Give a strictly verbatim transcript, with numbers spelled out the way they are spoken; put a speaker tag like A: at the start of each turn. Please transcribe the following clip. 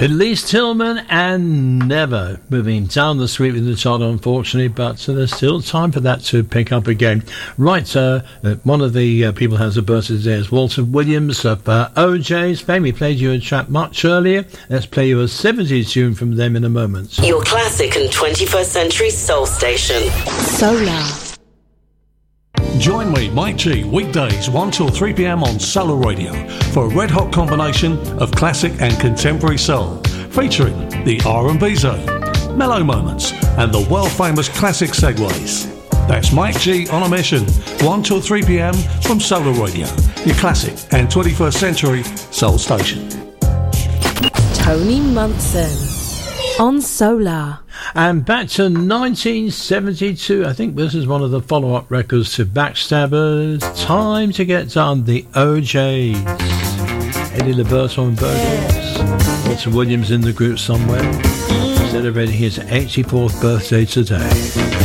A: Felice Tillman and Never, moving down the street with the chart, unfortunately, but uh, there's still time for that to pick up again. Right, uh, uh, one of the uh, people who has a birthday today is Walter Williams of uh, O J's fame. We played you a track much earlier. Let's play you a seventies tune from them in a moment.
B: Your classic and twenty-first century soul station.
C: Solar.
D: Join me, Mike G, weekdays one till three p.m. on Solar Radio for a red-hot combination of classic and contemporary soul, featuring the R and B zone, mellow moments, and the world-famous classic segues. That's Mike G on a mission, one till three p.m. from Solar Radio, your classic and twenty-first century soul station.
C: Tony Munson on Solar.
A: And back to nineteen seventy-two. I think this is one of the follow-up records to Backstabbers. Time to Get Done, the O J's. Eddie Liberto and Burgess. Walter Williams in the group somewhere. Celebrating his eighty-fourth birthday today.